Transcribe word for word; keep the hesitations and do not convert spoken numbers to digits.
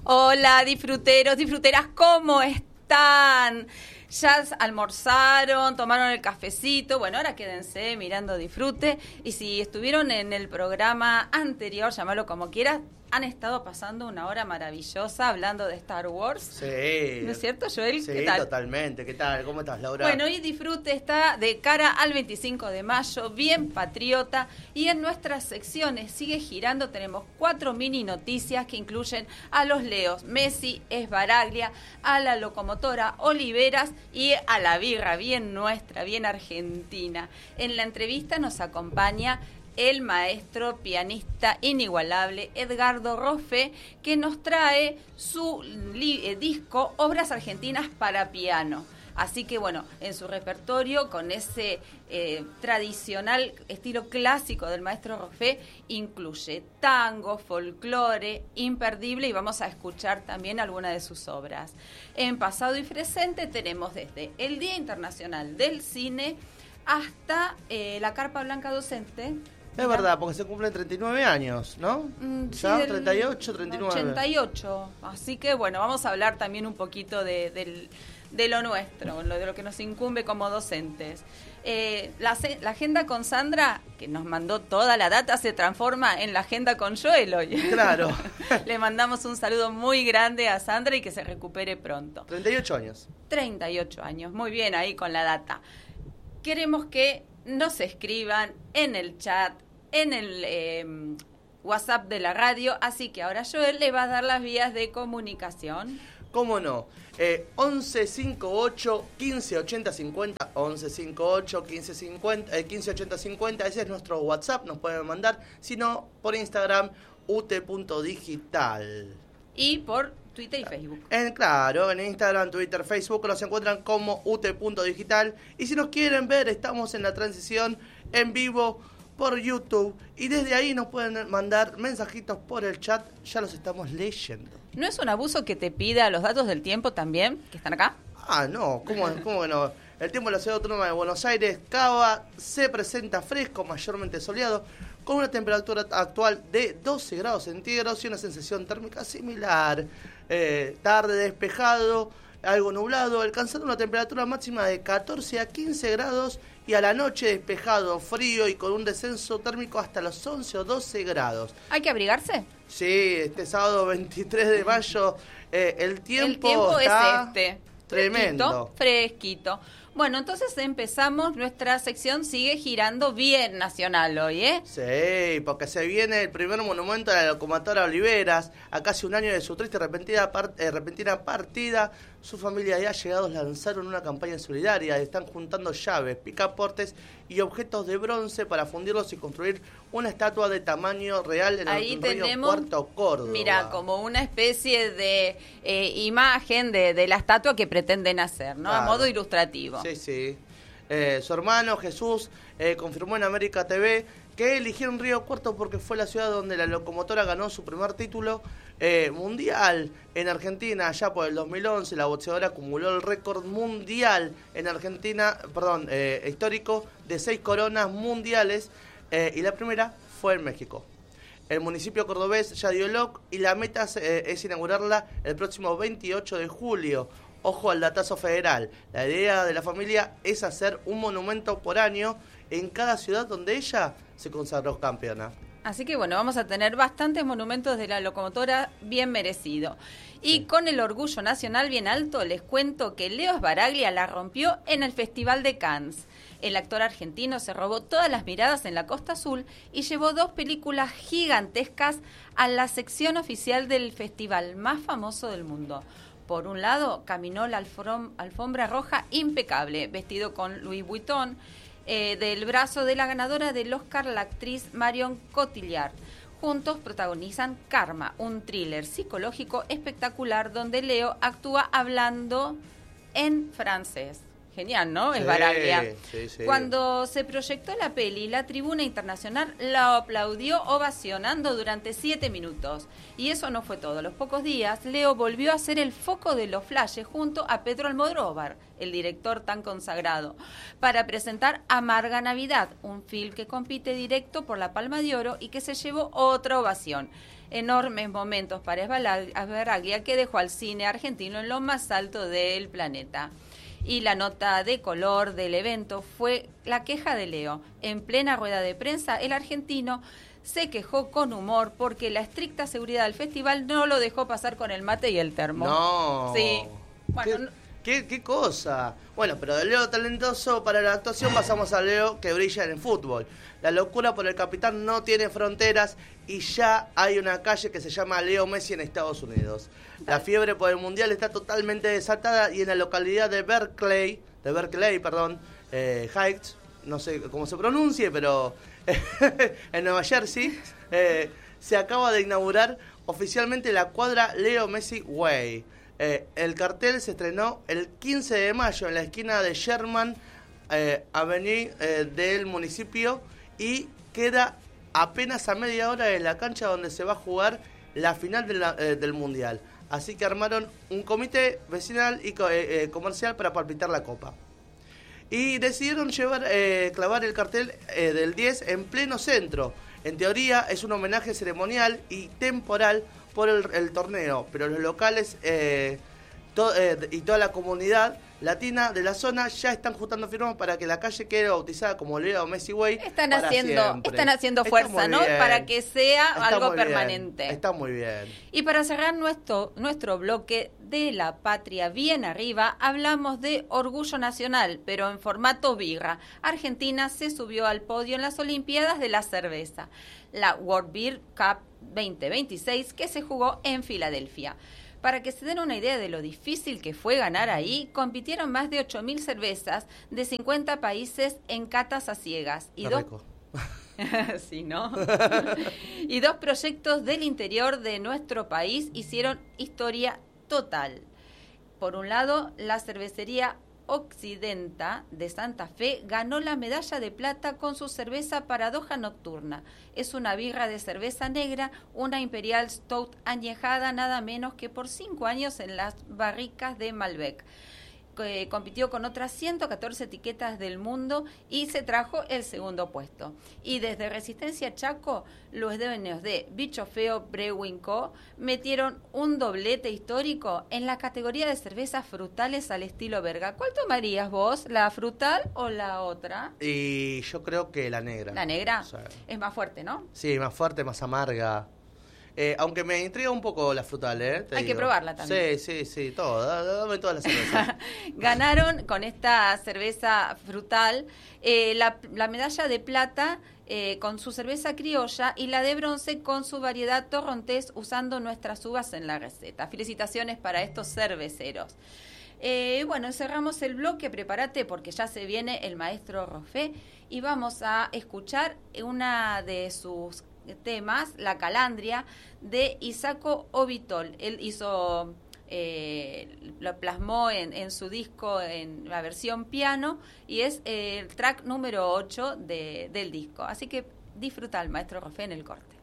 Hola, disfruteros, disfruteras, ¿cómo están? Ya almorzaron, tomaron el cafecito. Bueno, ahora quédense mirando Disfrute. Y si estuvieron en el programa anterior, llámalo como quieras, han estado pasando una hora maravillosa hablando de Star Wars. Sí. ¿No es cierto, Joel? Sí, ¿Qué tal? Totalmente. ¿Qué tal? ¿Cómo estás, Laura? Bueno, y Disfrute está de cara al veinticinco de mayo, bien patriota, y en nuestras secciones sigue girando. Tenemos cuatro mini noticias que incluyen a los Leos Messi, Esbaraglia, a la locomotora Oliveras y a la birra bien nuestra, bien argentina. En la entrevista nos acompaña el maestro pianista inigualable Edgardo Roffé, que nos trae su li- eh, disco Obras Argentinas para Piano. Así que bueno, en su repertorio, con ese eh, tradicional estilo clásico del maestro Roffé, incluye tango, folclore, imperdible, y vamos a escuchar también algunas de sus obras. En pasado y presente tenemos desde el Día Internacional del Cine hasta eh, la Carpa Blanca Docente. Es verdad, porque se cumplen treinta y nueve años, ¿no? Mm, ¿Ya? sí, del ¿treinta y ocho, treinta y nueve? ochenta y ocho. Así que bueno, vamos a hablar también un poquito de, del, de lo nuestro, de lo que nos incumbe como docentes. Eh, la, la agenda con Sandra, que nos mandó toda la data, se transforma en la agenda con Joel hoy. Claro. Le mandamos un saludo muy grande a Sandra y que se recupere pronto. treinta y ocho años. treinta y ocho años, muy bien ahí con la data. Queremos que nos escriban en el chat, en el eh, WhatsApp de la radio, así que ahora Joel le va a dar las vías de comunicación. ¿Cómo no? Eh, once cincuenta y ocho, quince ochenta cincuenta, once cincuenta y ocho, quince cincuenta, eh, quince ochenta cincuenta, ese es nuestro WhatsApp, nos pueden mandar, si no, por Instagram, ut.digital. Y por Twitter y Facebook. En, claro, en Instagram, Twitter, Facebook nos encuentran como ut.digital. Y si nos quieren ver, estamos en la transición en vivo por YouTube. Y desde ahí nos pueden mandar mensajitos por el chat. Ya los estamos leyendo. ¿No es un abuso que te pida los datos del tiempo también, que están acá? Ah, no, ¿cómo, cómo que no? El tiempo de la Ciudad Autónoma de Buenos Aires, Cava, se presenta fresco, mayormente soleado, con una temperatura actual de doce grados centígrados y una sensación térmica similar. Eh, tarde despejado, algo nublado, alcanzando una temperatura máxima de catorce a quince grados y a la noche despejado, frío y con un descenso térmico hasta los once o doce grados. ¿Hay que abrigarse? Sí, este sábado veintitrés de mayo eh, el tiempo, el tiempo está es este. Tremendo. Fresquito, fresquito. Bueno, entonces empezamos, nuestra sección sigue girando bien nacional hoy, ¿eh? Sí, porque se viene el primer monumento a la locomotora Oliveras, a casi un año de su triste repentina, part- eh, repentina partida. Su familia y allegados lanzaron una campaña solidaria, están juntando llaves, picaportes y objetos de bronce para fundirlos y construir una estatua de tamaño real en Ahí el río tenemos, Puerto Córdoba. Mira, como una especie de eh, imagen de, de la estatua que pretenden hacer, ¿no? Claro. A modo ilustrativo. Sí, sí. Eh, su hermano Jesús eh, confirmó en América T V que eligieron Río Cuarto porque fue la ciudad donde la locomotora ganó su primer título eh, mundial en Argentina. Allá por el dos mil once la boxeadora acumuló el récord mundial en Argentina, perdón, eh, histórico de seis coronas mundiales eh, y la primera fue en México. El municipio cordobés ya dio el ok y la meta es, eh, es inaugurarla el próximo veintiocho de julio. Ojo al datazo federal. La idea de la familia es hacer un monumento por año en cada ciudad donde ella se consagró campeona. Así que bueno, vamos a tener bastantes monumentos de la locomotora, bien merecido. Y sí, con el orgullo nacional bien alto, les cuento que Leo Esbaraglia la rompió en el Festival de Cannes. El actor argentino se robó todas las miradas en la Costa Azul y llevó dos películas gigantescas a la sección oficial del festival más famoso del mundo. Por un lado, caminó la alfom- alfombra roja impecable, vestido con Louis Vuitton, eh, del brazo de la ganadora del Oscar, la actriz Marion Cotillard. Juntos protagonizan Karma, un thriller psicológico espectacular donde Leo actúa hablando en francés. Genial, ¿no? Sí, Esbaraglia. sí, sí. Cuando se proyectó la peli, la tribuna internacional la aplaudió ovacionando durante siete minutos. Y eso no fue todo. A los pocos días, Leo volvió a ser el foco de los flashes junto a Pedro Almodóvar, el director tan consagrado, para presentar Amarga Navidad, un film que compite directo por la Palma de Oro y que se llevó otra ovación. enormes momentos para Sbaraglia, que dejó al cine argentino en lo más alto del planeta. Y la nota de color del evento fue la queja de Leo. En plena rueda de prensa, el argentino se quejó con humor porque la estricta seguridad del festival no lo dejó pasar con el mate y el termo. No. Sí. Bueno, ¿Qué, qué, qué cosa? Bueno, pero de Leo talentoso para la actuación pasamos a Leo que brilla en el fútbol. La locura por el capitán no tiene fronteras y ya hay una calle que se llama Leo Messi en Estados Unidos. La fiebre por el Mundial está totalmente desatada y en la localidad de Berkeley, de Berkeley, perdón, eh, Heights, no sé cómo se pronuncie, pero en Nueva Jersey, eh, se acaba de inaugurar oficialmente la cuadra Leo Messi Way. Eh, el cartel se estrenó el quince de mayo en la esquina de Sherman eh, Avenue eh, del municipio y queda apenas a media hora de la cancha donde se va a jugar la final de la, eh, del Mundial. Así que armaron un comité vecinal y co eh, eh, comercial para palpitar la copa. Y decidieron llevar, eh, clavar el cartel eh, del diez en pleno centro. En teoría es un homenaje ceremonial y temporal por el, el torneo, pero los locales eh, to, eh, y toda la comunidad latina de la zona ya están juntando firmas para que la calle quede bautizada como Leo Messi Way. Están haciendo, están haciendo fuerza, ¿no? Bien. Para que sea Está algo permanente. Bien. Está muy bien. Y para cerrar nuestro, nuestro bloque de la patria bien arriba, hablamos de orgullo nacional, pero en formato birra. Argentina se subió al podio en las Olimpiadas de la cerveza, la World Beer Cup veinte veintiséis, que se jugó en Filadelfia. Para que se den una idea de lo difícil que fue ganar ahí, compitieron más de ocho mil cervezas de cincuenta países en catas a ciegas. Y dos... sí, ¿no? Y dos proyectos del interior de nuestro país hicieron historia total. Por un lado, la cervecería Occidenta de Santa Fe ganó la medalla de plata con su cerveza Paradoja Nocturna. Es una birra de cerveza negra, una Imperial Stout añejada nada menos que por cinco años en las barricas de Malbec. Eh, compitió con otras ciento catorce etiquetas del mundo y se trajo el segundo puesto. Y desde Resistencia Chaco, los dueños de Bicho Feo Brewing Co. metieron un doblete histórico en la categoría de cervezas frutales al estilo verga. ¿Cuál tomarías vos, la frutal o la otra? Y yo creo que la negra. ¿La negra? Sí. Es más fuerte, ¿no? Sí, más fuerte, más amarga. Eh, aunque me intriga un poco la frutal, ¿eh? Te Hay digo. que probarla también. Sí, sí, sí, todo. Dame todas las cervezas. Ganaron con esta cerveza frutal eh, la, la medalla de plata eh, con su cerveza criolla y la de bronce con su variedad torrontés usando nuestras uvas en la receta. Felicitaciones para estos cerveceros. Eh, bueno, cerramos el bloque, prepárate porque ya se viene el maestro Roffé y vamos a escuchar una de sus temas, La Calandria, de Isaco Ovitol. Él hizo, eh, lo plasmó en, en su disco en la versión piano y es eh, el track número ocho de, del disco. Así que disfruta el maestro Roffé en el corte.